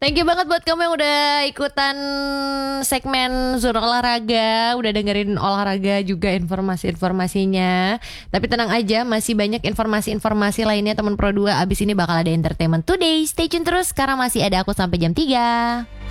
Thank you banget buat kamu yang udah ikutan segmen Zona Olahraga, udah dengerin olahraga juga informasi-informasinya. Tapi tenang aja, masih banyak informasi-informasi lainnya teman Pro 2. Abis ini bakal ada Entertainment Today. Stay tune terus, sekarang masih ada aku sampai jam 3.